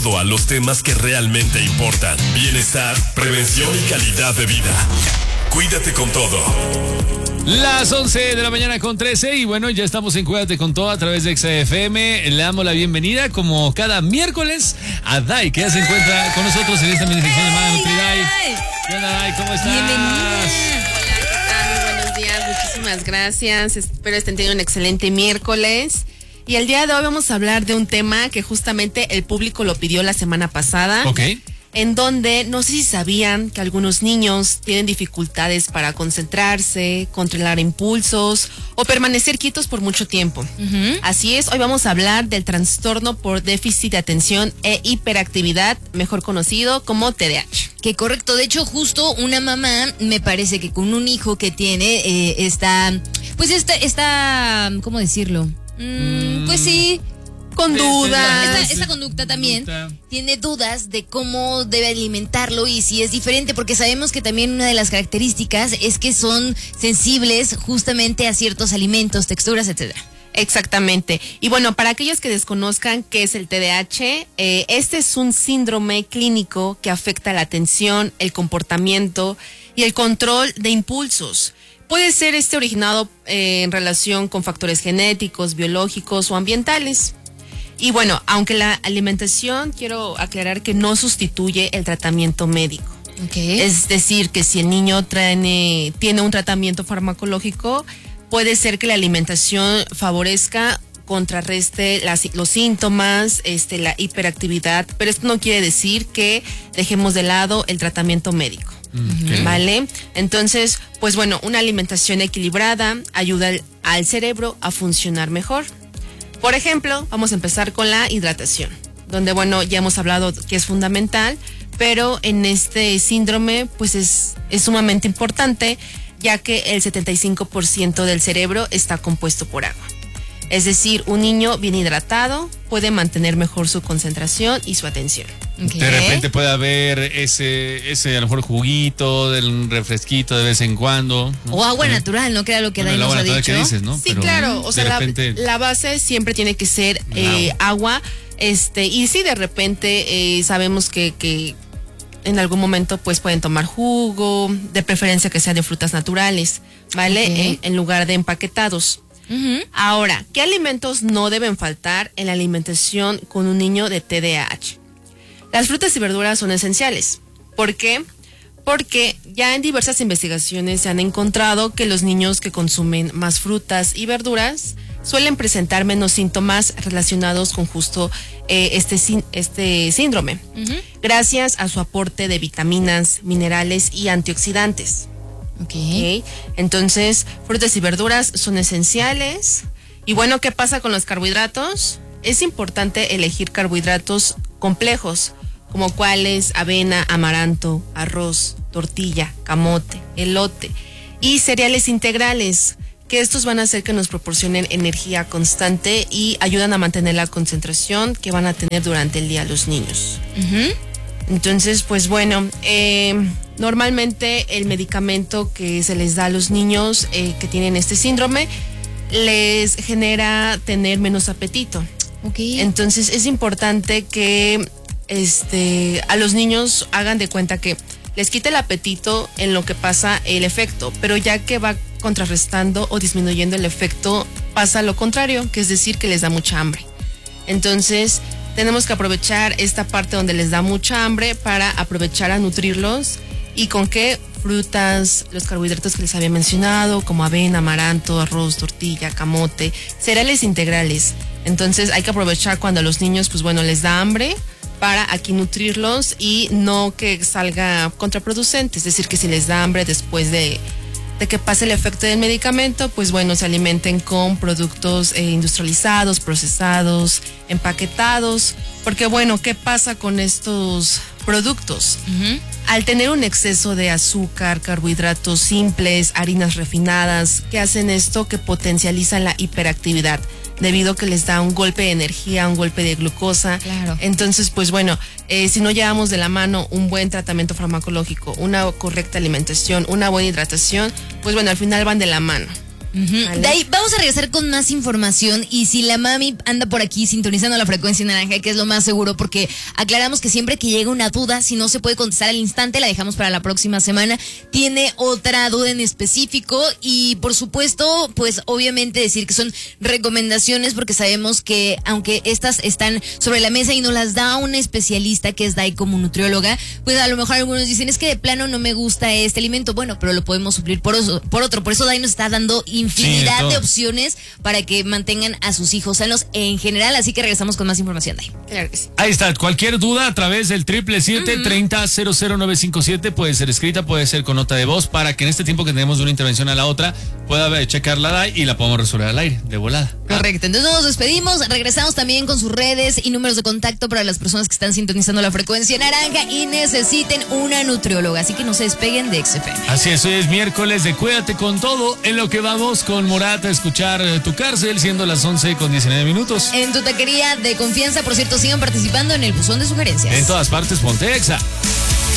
directo a los temas que realmente importan: bienestar, prevención y calidad de vida. Cuídate con todo. Las 11 de la mañana con 13 y bueno, ya estamos en Cuídate con Todo a través de XFM. Le damos la bienvenida como cada miércoles a Dai, que ya se encuentra con nosotros en esta minisección llamada NutriDai. ¿Qué onda, Dai? ¿Cómo estás? Bienvenida. Hola, ¿qué tal? Muy buenos días, muchísimas gracias. Espero estén teniendo un excelente miércoles. Y el día de hoy vamos a hablar de un tema que justamente el público lo pidió la semana pasada. Ok. En donde no sé si sabían que algunos niños tienen dificultades para concentrarse, controlar impulsos o permanecer quietos por mucho tiempo. Así es, hoy vamos a hablar del trastorno por déficit de atención e hiperactividad, mejor conocido como TDAH. Que correcto, de hecho justo una mamá me parece que con un hijo que tiene esta, ¿cómo decirlo? Pues sí. Con dudas. Esta conducta también tiene dudas de cómo debe alimentarlo y si es diferente, porque sabemos que también una de las características es que son sensibles justamente a ciertos alimentos, texturas, etcétera. Exactamente. Y bueno, para aquellos que desconozcan qué es el TDAH, este es un síndrome clínico que afecta la atención, el comportamiento y el control de impulsos. Puede ser originado en relación con factores genéticos, biológicos o ambientales. Y bueno, aunque la alimentación, quiero aclarar que no sustituye el tratamiento médico. Okay. Es decir, que si el niño tiene un tratamiento farmacológico, puede ser que la alimentación favorezca, contrarreste los síntomas, la hiperactividad, pero esto no quiere decir que dejemos de lado el tratamiento médico. Okay. ¿Vale? Entonces, pues bueno, una alimentación equilibrada ayuda al cerebro a funcionar mejor. Por ejemplo, vamos a empezar con la hidratación, donde bueno, ya hemos hablado que es fundamental, pero en este síndrome pues es sumamente importante, ya que el 75% del cerebro está compuesto por agua. Es decir, un niño bien hidratado puede mantener mejor su concentración y su atención. Okay. De repente puede haber ese a lo mejor juguito, del refresquito de vez en cuando, ¿no? O agua natural, ¿no? Que era lo que Dai nos ha dicho. Que dices, ¿no? Sí, pero, claro. O sea, repente, la base siempre tiene que ser agua. Y sí, de repente sabemos que en algún momento pues pueden tomar jugo, de preferencia que sea de frutas naturales, ¿vale? Okay. En lugar de empaquetados. Ahora, ¿qué alimentos no deben faltar en la alimentación con un niño de TDAH? Las frutas y verduras son esenciales. ¿Por qué? Porque ya en diversas investigaciones se han encontrado que los niños que consumen más frutas y verduras suelen presentar menos síntomas relacionados con justo este síndrome, gracias a su aporte de vitaminas, minerales y antioxidantes. Okay. Entonces, frutas y verduras son esenciales. Y bueno, ¿qué pasa con los carbohidratos? Es importante elegir carbohidratos complejos, como cuáles: avena, amaranto, arroz, tortilla, camote, elote y cereales integrales, que estos van a hacer que nos proporcionen energía constante y ayudan a mantener la concentración que van a tener durante el día los niños. Entonces, pues bueno, normalmente el medicamento que se les da a los niños que tienen este síndrome les genera tener menos apetito. Okay. Entonces es importante que a los niños hagan de cuenta que les quite el apetito en lo que pasa el efecto, pero ya que va contrarrestando o disminuyendo el efecto, pasa lo contrario, que es decir, que les da mucha hambre. Entonces tenemos que aprovechar esta parte donde les da mucha hambre para aprovechar a nutrirlos. ¿Y con qué? Frutas, los carbohidratos que les había mencionado, como avena, amaranto, arroz, tortilla, camote, cereales integrales. Entonces hay que aprovechar cuando a los niños, pues bueno, les da hambre, para aquí nutrirlos y no que salga contraproducente. Es decir, que si les da hambre después de que pase el efecto del medicamento, pues bueno, se alimenten con productos industrializados, procesados, empaquetados, porque bueno, ¿qué pasa con estos productos? Al tener un exceso de azúcar, carbohidratos simples, harinas refinadas, ¿qué hacen esto? Que potencializan la hiperactividad, debido a que les da un golpe de energía, un golpe de glucosa. Claro. Entonces, pues bueno, si no llevamos de la mano un buen tratamiento farmacológico, una correcta alimentación, una buena hidratación, pues bueno, al final van de la mano. Vale. De ahí vamos a regresar con más información y si la mami anda por aquí sintonizando la frecuencia naranja, que es lo más seguro, porque aclaramos que siempre que llega una duda, si no se puede contestar al instante, la dejamos para la próxima semana. Tiene otra duda en específico y por supuesto, pues obviamente decir que son recomendaciones porque sabemos que aunque estas están sobre la mesa y nos las da una especialista que es Dai como nutrióloga, pues a lo mejor algunos dicen es que de plano no me gusta este alimento. Bueno, pero lo podemos suplir por otro. Por eso Dai nos está dando infinidad de opciones para que mantengan a sus hijos sanos en general, así que regresamos con más información, Dai. Claro que sí. Ahí está, cualquier duda a través del 777-30-00957 puede ser escrita, puede ser con nota de voz, para que en este tiempo que tenemos de una intervención a la otra pueda checarla Dai y la podamos resolver al aire, de volada. Correcto, entonces nos despedimos, regresamos también con sus redes y números de contacto para las personas que están sintonizando la frecuencia naranja y necesiten una nutrióloga, así que no se despeguen de XFM. Así es, hoy es miércoles de Cuídate con Todo, en lo que vamos con Morat a escuchar Tu Cárcel, siendo las 11:19. En tu taquería de confianza, por cierto, sigan participando en el buzón de sugerencias. En todas partes, ponte Exa.